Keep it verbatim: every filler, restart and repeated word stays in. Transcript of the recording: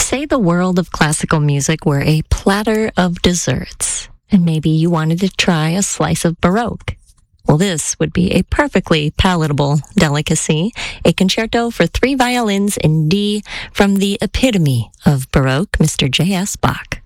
Say the world of classical music were a platter of desserts, and maybe you wanted to try a slice of Baroque. Well, this would be a perfectly palatable delicacy, a concerto for three violins in D from the epitome of Baroque, Mister J S. Bach.